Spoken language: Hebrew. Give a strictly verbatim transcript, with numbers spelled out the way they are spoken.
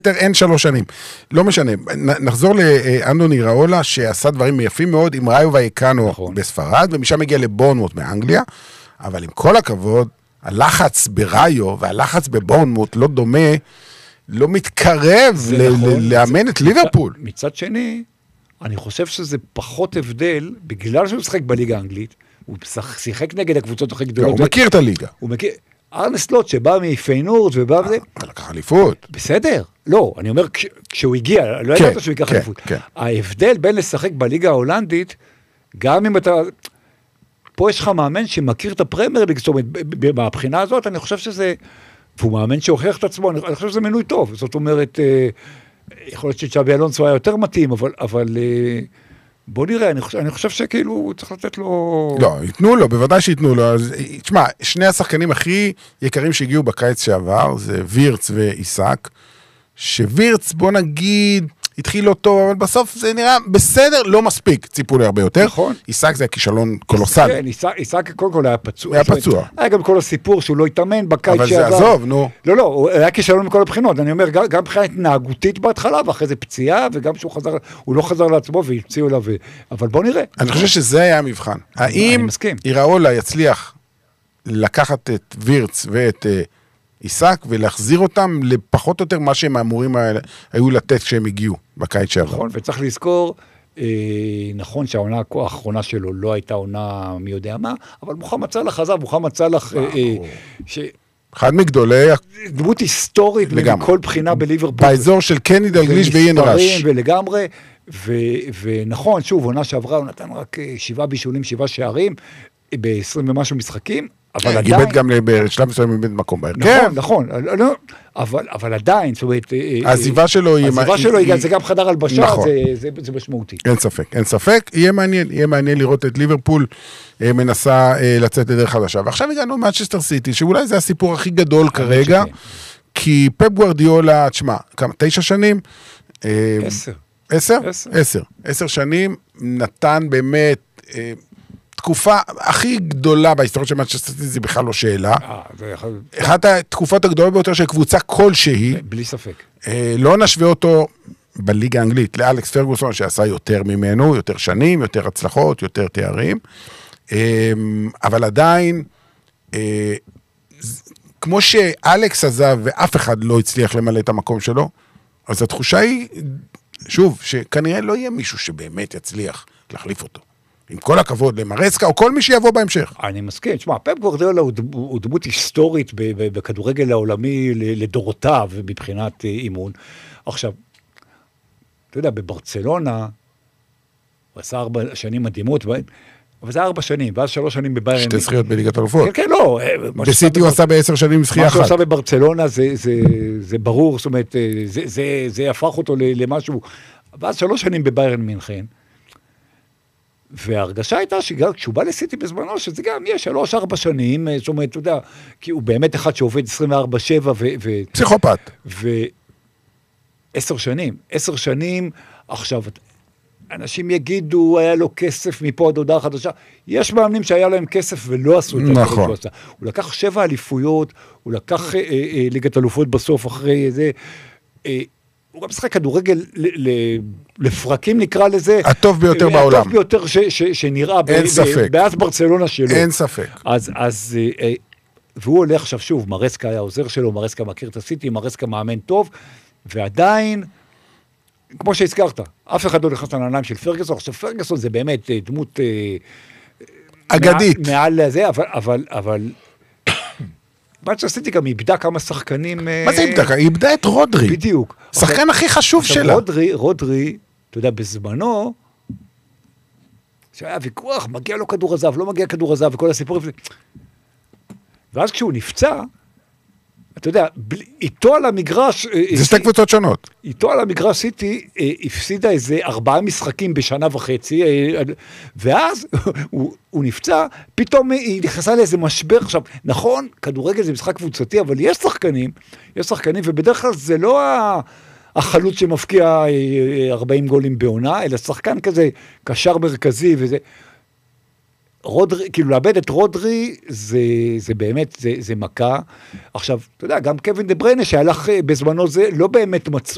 אין שלוש שנים. לא משנה. נחזור לאנדוני ראולה, שעשה דברים יפים מאוד עם ראיו ואיקנו נכון. בספרד, ומשם הגיע לבורנמוט מאנגליה, אבל עם כל הכבוד, הלחץ בראיו והלחץ בבורנמוט לא דומה, לא מתקרב ל- נכון. לאמן את ליברפול. מצד שני, אני חושב שזה פחות הבדל, בגלל שהוא שחק בליגה האנגלית, הוא שיחק נגד הקבוצות הכי גדולות. הוא מכיר את הליגה. הוא מכיר... ארנה סלוט שבא מפיינורד ובא וזה... לקח אליפות. בסדר. לא, אני אומר, כשהוא הגיע, לא ידעת שהוא ייקח אליפות. ההבדל בין לשחק בליגה ההולנדית, גם אם אתה... פה יש לך מאמן שמכיר את הפרמייר ליג, זאת אומרת, מהבחינה הזאת, אני חושב שזה... והוא מאמן שהוכיח את עצמו, אני חושב שזה מינוי טוב. זאת אומרת, יכול להיות שצ'אבי אלונסו היה יותר מתאים, אבל... בוא נראה, אני חושב, אני חושב שכאילו צריך לתת לו... לא, ייתנו לו, בוודאי שייתנו לו. אז, תשמע, שני השחקנים הכי יקרים שהגיעו בקיץ שעבר, זה וירץ ואיסק, שווירץ, בוא נגיד, התחיל לו טוב, אבל בסוף זה נראה בסדר, לא מספיק, ציפו לי הרבה יותר. נכון. איסק זה הכישלון קולוסלי. כן, איסק, איסק קודם כל היה פצוע. היה פצוע. היה גם כל הסיפור שהוא לא התאמן בקיץ אבל שעבר. אבל זה עזוב, נו. לא, לא, הוא היה כישלון מכל הבחינות. אני אומר, גם, גם מבחינה התנהגותית בהתחלה, ואחרי זה פציעה, וגם שהוא חזר, הוא לא חזר לעצמו והפציעו אליו. אבל בוא נראה. אני חושב שזה היה המבחן. האם איראולה יצליח לקחת את וירץ ואת איסק ולהחזיר אותם לפחות או יותר מה שהם אמורים היו לתת כשהם הגיעו בקיץ שעבר. נכון, וצריך לזכור, אה, נכון שהעונה האחרונה שלו לא הייתה עונה מי יודע מה, אבל מוחמד סלאח חזר, מוחמד סלאח, אה, אה, ש... אחד מגדולי... דמות היסטורית מכל בחינה בליברפול. באזור של קני דלגליש ואיין רש. ולגמרי, ו, ונכון, שוב, עונה שעברה, הוא נתן רק שבעה בישולים, שבעה שערים, ב-עשרים ומשהו משחקים, אבל עדיין... גיבד גם בשלב מסוים איבד מקום בהרכב. נכון, נכון, אבל, אבל עדיין, זאת אומרת... העזיבה שלו היא... העזיבה שלו היא... זה גם חדר הלבשה, זה משמעותי. אין ספק, אין ספק. יהיה מעניין, יהיה מעניין לראות את ליברפול מנסה לצאת לדרך חדשה. ועכשיו הגענו מנצ'סטר סיטי, שאולי זה הסיפור הכי גדול כרגע, כי פפ גוארדיולה, תשמע, כמה, תשע שנים? עשר. עשר? עשר. עשר שנים נתן באמת... תקופה הכי גדולה בהיסטוריה של מנצ'סטר סיטי, זה בכלל לא שאלה. אחת התקופות הגדולות ביותר של קבוצה כלשהי. בלי ספק. לא נשווה אותו בליגה האנגלית, לאלכס פרגוסון, שעשה יותר ממנו, יותר שנים, יותר הצלחות, יותר תארים. אבל עדיין, כמו שאלכס עזב ואף אחד לא הצליח למלא את המקום שלו, אז התחושה היא, שוב, שכנראה לא יהיה מישהו שבאמת יצליח להחליף אותו. עם כל הכבוד למרסקה, או כל מי שיבוא בהמשך. אני מסכים. תשמע, פפ גוארדיולה הוא דמות היסטורית בכדורגל העולמי לדורותיו, מבחינת אימון. עכשיו, אתה יודע, בברצלונה, הוא עשה ארבע שנים מדהימות, אבל זה ארבע שנים, ואז שלוש שנים בביירן. שתי זכיות בליגת אלופות. כן, כן, לא. בסיטי הוא עשה בעשר שנים זכייה אחת. מה שהוא עשה בברצלונה זה ברור, זאת אומרת, זה הפך אותו למשהו, ואז שלוש שנים בביירן מינכן, וההרגשה הייתה שגם כשהוא בא לסיטי בזמנו, שזה גם יש שלוש, ארבע שנים, זאת אומרת, אתה יודע, כי הוא באמת אחד שעובד עשרים וארבע שבע, ו... פסיכופת. ועשר שנים, עשר שנים, עכשיו, אנשים יגידו, היה לו כסף מפה עד הודעה חדשה, יש מאמנים שהיה להם כסף ולא עשו את זה. נכון. הוא לקח שבע אליפויות, הוא לקח אה, אה, ליגת אלופות בסוף אחרי זה, אה, הוא גם משחק כדורגל לפרקים נקרא לזה. הטוב ביותר בעולם. הטוב ביותר שנראה. אין ספק. באז ברצלונה שלו. אין ספק. אז, והוא הולך עכשיו שוב, מרסקה היה עוזר שלו, מרסקה מכיר את הסיטי, מרסקה מאמן טוב, ועדיין, כמו שהזכרת, אף אחד לא נכנס לנעליים של פרגוסון, עכשיו פרגוסון זה באמת דמות... אגדית. מעל לזה, אבל... אבל מנצ'סטר סיטי גם איבדה כמה שחקנים... מה זה איבדה? היא איבדה את רודרי. בדיוק. שחקן הכי חשוב שלה. רודרי, רודרי, אתה יודע, בזמנו, שהיה ויכוח, מגיע לו כדור הזהב, לא מגיע כדור הזהב, וכל הסיפורים. ואז כשהוא נפצע, אתה יודע, איתו על המגרש... זה שתי קבוצות שונות. איתו על המגרש סיטי הפסידה איזה ארבעה משחקים בשנה וחצי, ואז הוא, הוא נפצע, פתאום היא נכנסה לאיזה משבר. עכשיו, נכון, כדורגל זה משחק קבוצתי, אבל יש שחקנים, יש שחקנים, ובדרך כלל זה לא החלוץ שמפקיע ארבעים גולים בעונה, אלא שחקן כזה, קשר מרכזי וזה... רודרי, כאילו לאבד את רודרי זה, זה באמת, זה, זה מכה. עכשיו, אתה יודע, גם קווין דה בריינה שהלך בזמנו זה, לא באמת מצאו